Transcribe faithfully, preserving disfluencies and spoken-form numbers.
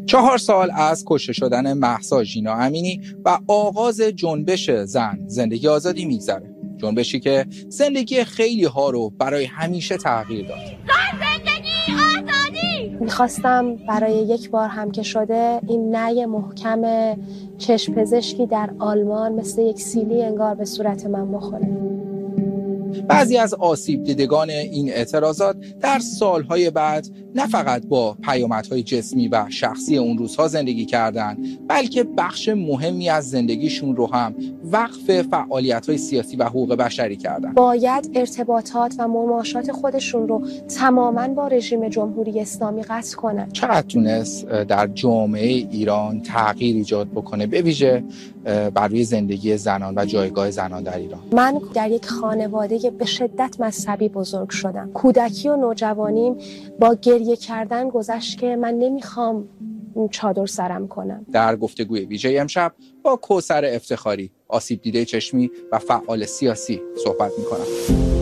چهار سال از کشته شدن مهسا ژینا امینی و آغاز جنبش زن زندگی آزادی میگذره. جنبشی که زندگی خیلی ها رو برای همیشه تغییر داد. زندگی آزادی! میخواستم برای یک بار هم که شده این نعی محکم چشم پزشکی در آلمان مثل یک سیلی انگار به صورت من بخوره. بعضی از آسیب دیدگان این اعتراضات در سالهای بعد نه فقط با پیامدهای جسمی و شخصی اون روزها زندگی کردن، بلکه بخش مهمی از زندگیشون رو هم وقف فعالیت‌های سیاسی و حقوق بشری کردن. باید ارتباطات و مماشات خودشون رو تماماً با رژیم جمهوری اسلامی قطع کنن. چقدر تونست در جامعه ایران تغییر ایجاد بکنه، به ویژه بر روی زندگی زنان و جایگاه زنان در ایران. من در یک خانواده به شدت مذهبی بزرگ شدم. کودکی و نوجوانیم با گریه کردن گذشت که من نمیخوام چادر سرم کنم. در گفتگوی ویژه امشب با کوثر افتخاری، آسیب دیده چشمی و فعال سیاسی صحبت میکنم.